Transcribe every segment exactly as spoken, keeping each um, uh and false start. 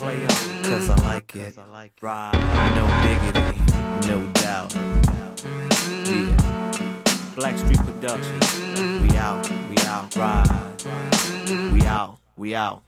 cause I like it. Ride, no diggity, no doubt. Yeah. Black Street Productions. We out, we out, ride. We out, we out.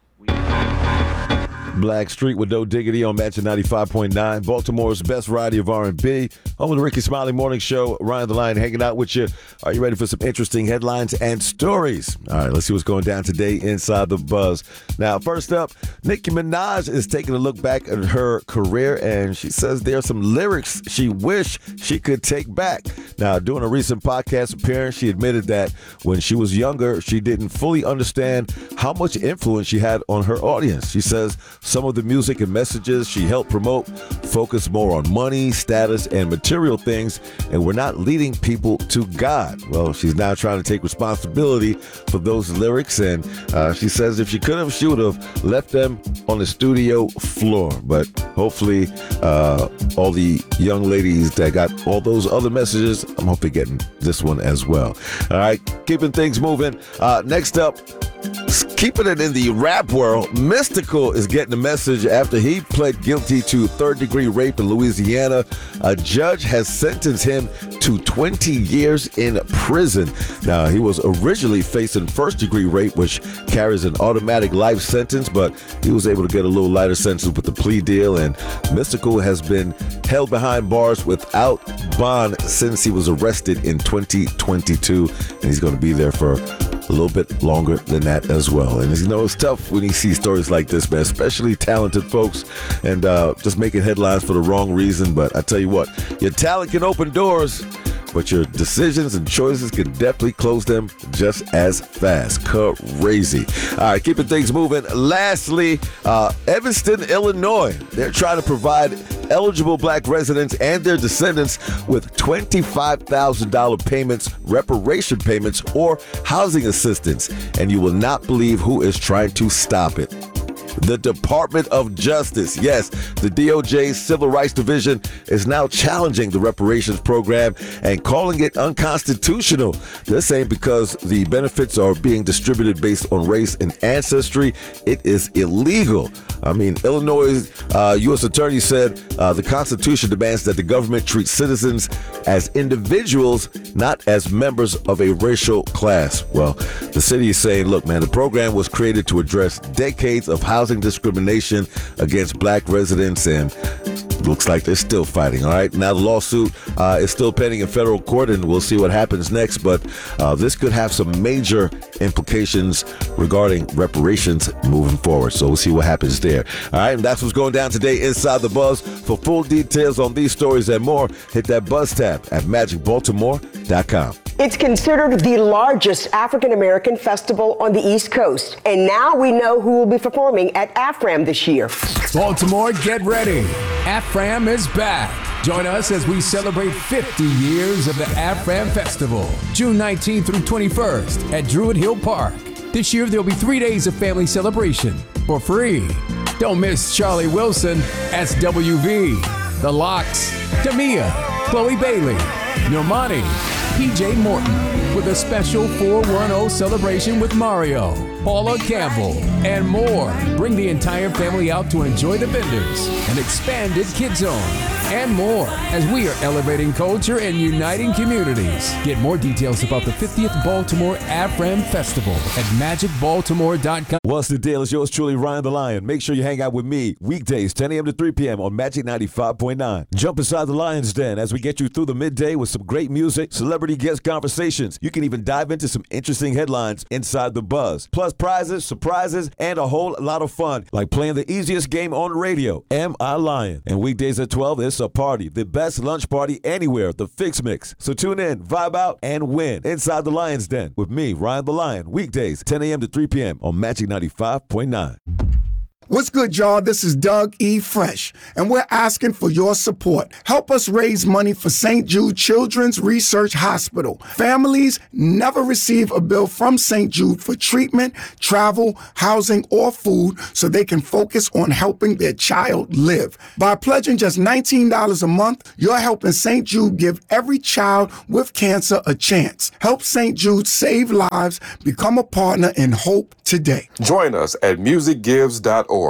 Black Street with No Diggity on Magic ninety-five point nine, Baltimore's best variety of R and B. Home of the Ricky Smiley Morning Show. Ryan the Lion hanging out with you. Are you ready for some interesting headlines and stories? All right, let's see what's going down today inside the Buzz. Now, first up, Nicki Minaj is taking a look back at her career, and she says there are some lyrics she wish she could take back. Now, during a recent podcast appearance, she admitted that when she was younger, she didn't fully understand how much influence she had on her audience. She says some of the music and messages she helped promote focus more on money, status, and material things, and were not leading people to God. Well, she's now trying to take responsibility for those lyrics, and uh, she says if she could have, she would have left them on the studio floor. But hopefully, uh, all the young ladies that got all those other messages, I'm hoping getting this one as well. All right, keeping things moving. Uh, next up, keeping it in the rap world, Mystical is getting a message after he pled guilty to third-degree rape in Louisiana. A judge has sentenced him to twenty years in prison. Now, he was originally facing first-degree rape, which carries an automatic life sentence, but he was able to get a little lighter sentence with the plea deal, and Mystical has been held behind bars without bond since he was arrested in twenty twenty-two, and he's going to be there for a little bit longer than that as well. And you know, it's tough when you see stories like this, man, especially talented folks and uh, just making headlines for the wrong reason. But I tell you what, your talent can open doors, but your decisions and choices can definitely close them just as fast. Crazy. All right, keeping things moving. Lastly, uh, Evanston, Illinois. They're trying to provide eligible black residents and their descendants with twenty-five thousand dollars payments, reparation payments, or housing assistance. And you will not believe who is trying to stop it. The Department of Justice. Yes, the D O J's Civil Rights Division is now challenging the reparations program and calling it unconstitutional. They're saying because the benefits are being distributed based on race and ancestry, it is illegal. I mean, Illinois' uh, U S attorney said uh, the Constitution demands that the government treat citizens as individuals, not as members of a racial class. Well, the city is saying, look, man, the program was created to address decades of housing discrimination against black residents, and looks like they're still fighting. All right, now the lawsuit uh, is still pending in federal court, and we'll see what happens next, but uh, this could have some major implications regarding reparations moving forward, so we'll see what happens there. All right, and that's what's going down today inside the Buzz. For full details on these stories and more, hit that Buzz tab at magic baltimore dot com. It's considered the largest African-American festival on the East Coast. And now we know who will be performing at AFRAM this year. Baltimore, get ready. AFRAM is back. Join us as we celebrate fifty years of the AFRAM Festival, June nineteenth through twenty-first at Druid Hill Park. This year, there'll be three days of family celebration for free. Don't miss Charlie Wilson, S W V, The Lox, Tamia, Chloe Bailey, Normani, P J Morton, with a special four one zero celebration with Mario, Paula Campbell, and more. Bring the entire family out to enjoy the vendors, an expanded Kid Zone, and more as we are elevating culture and uniting communities. Get more details about the fiftieth Baltimore AFRAM Festival at magic baltimore dot com. What's the deal? It's yours truly, Ryan the Lion. Make sure you hang out with me weekdays, ten a.m. to three p.m. on Magic ninety-five point nine. Jump inside the Lion's Den as we get you through the midday with some great music, celebrity guest conversations. You can even dive into some interesting headlines inside the Buzz. Plus prizes, surprises, and a whole lot of fun, like playing the easiest game on radio, Am I Lion? And weekdays at twelve, it's a party. The best lunch party anywhere, the Fix Mix. So tune in, vibe out, and win inside the Lion's Den with me, Ryan the Lion. Weekdays, ten a.m. to three p.m. on Magic ninety-five point nine. What's good, y'all? This is Doug E. Fresh, and we're asking for your support. Help us raise money for Saint Jude Children's Research Hospital. Families never receive a bill from Saint Jude for treatment, travel, housing, or food, so they can focus on helping their child live. By pledging just nineteen dollars a month, you're helping Saint Jude give every child with cancer a chance. Help Saint Jude save lives. Become a partner in hope today. Join us at music gives dot org.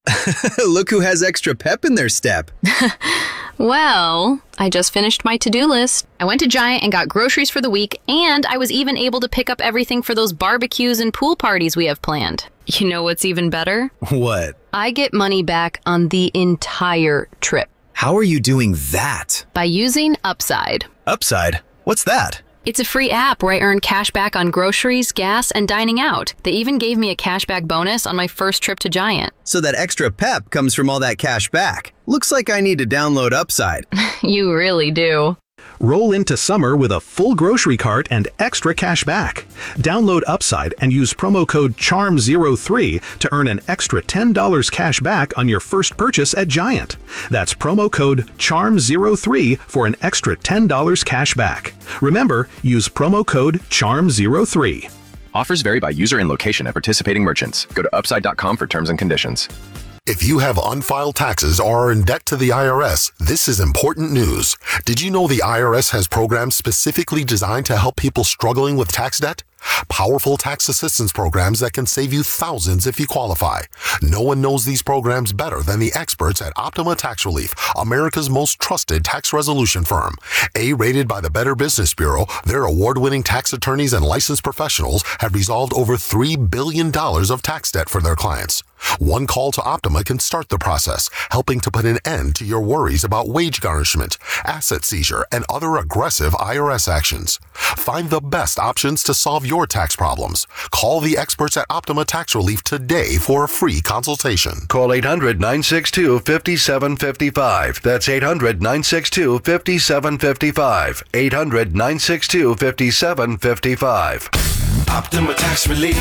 Look who has extra pep in their step. Well, I just finished my to-do list. I went to Giant and got groceries for the week, and I was even able to pick up everything for those barbecues and pool parties we have planned. You know what's even better? What? I get money back on the entire trip. How are you doing that? By using Upside. Upside? What's that? It's a free app where I earn cash back on groceries, gas, and dining out. They even gave me a cashback bonus on my first trip to Giant. So that extra pep comes from all that cash back. Looks like I need to download Upside. You really do. Roll into summer with a full grocery cart and extra cash back. Download Upside and use promo code charm zero three to earn an extra ten dollars cash back on your first purchase at Giant. That's promo code charm zero three for an extra ten dollars cash back. Remember, use promo code charm zero three. Offers vary by user and location at participating merchants. Go to upside dot com for terms and conditions. If you have unfiled taxes or are in debt to the I R S, this is important news. Did you know the I R S has programs specifically designed to help people struggling with tax debt? Powerful tax assistance programs that can save you thousands if you qualify. No one knows these programs better than the experts at Optima Tax Relief, America's most trusted tax resolution firm. A-rated by the Better Business Bureau, their award-winning tax attorneys and licensed professionals have resolved over three billion dollars of tax debt for their clients. One call to Optima can start the process, helping to put an end to your worries about wage garnishment, asset seizure, and other aggressive I R S actions. Find the best options to solve your tax problems. Call the experts at Optima Tax Relief today for a free consultation. Call eight hundred, nine six two, five seven five five. That's eight hundred, nine six two, five seven five five. eight hundred, nine six two, five seven five five. Optima Tax Relief.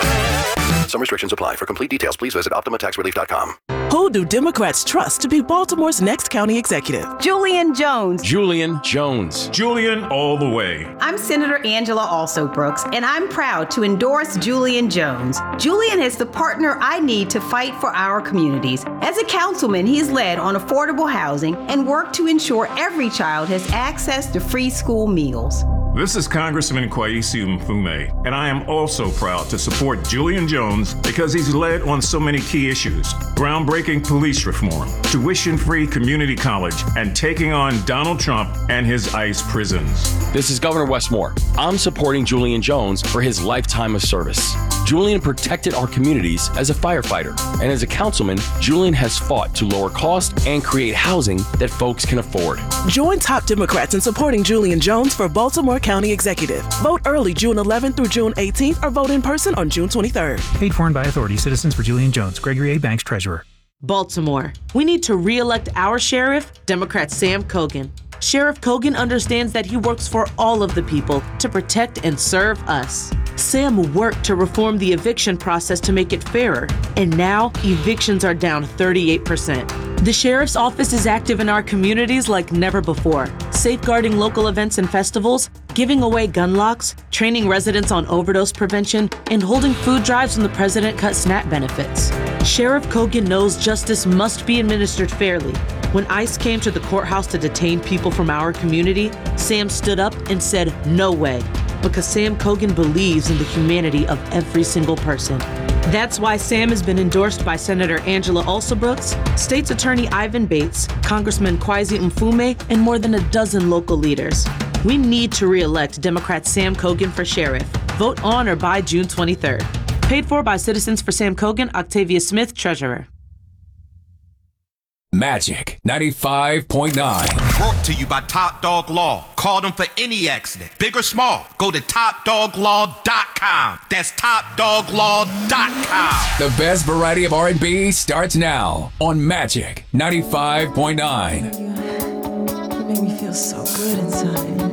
Some restrictions apply. For complete details, please visit optima tax relief dot com. Who do Democrats trust to be Baltimore's next county executive? Julian Jones. Julian Jones. Julian all the way. I'm Senator Angela Also Brooks, and I'm proud to endorse Julian Jones. Julian is the partner I need to fight for our communities. As a councilman, he's led on affordable housing and worked to ensure every child has access to free school meals. This is Congressman Kweisi Mfume, and I am also proud to support Julian Jones because he's led on so many key issues: groundbreaking police reform, tuition-free community college, and taking on Donald Trump and his ICE prisons. This is Governor Wes Moore. I'm supporting Julian Jones for his lifetime of service. Julian protected our communities as a firefighter, and as a councilman, Julian has fought to lower costs and create housing that folks can afford. Join top Democrats in supporting Julian Jones for Baltimore County Executive. Vote early June eleventh through June eighteenth or vote in person on June twenty-third. Paid for and by authority. Citizens for Julian Jones. Gregory A. Banks, Treasurer. Baltimore. We need to re-elect our sheriff, Democrat Sam Cogan. Sheriff Cogan understands that he works for all of the people to protect and serve us. Sam worked to reform the eviction process to make it fairer, and now evictions are down thirty-eight percent. The Sheriff's Office is active in our communities like never before, safeguarding local events and festivals, giving away gun locks, training residents on overdose prevention, and holding food drives when the president cut SNAP benefits. Sheriff Cogan knows justice must be administered fairly. When ICE came to the courthouse to detain people from our community, Sam stood up and said, "No way," because Sam Cogan believes in the humanity of every single person. That's why Sam has been endorsed by Senator Angela Also Brooks, State's Attorney Ivan Bates, Congressman Kweisi Mfume, and more than a dozen local leaders. We need to re-elect Democrat Sam Cogan for sheriff. Vote on or by June twenty-third. Paid for by Citizens for Sam Cogan, Octavia Smith, Treasurer. Magic ninety-five point nine. Brought to you by Top Dog Law. Call them for any accident, big or small. Go to top dog law dot com. That's top dog law dot com. The best variety of R and B starts now on Magic ninety-five point nine. You make me feel so good inside.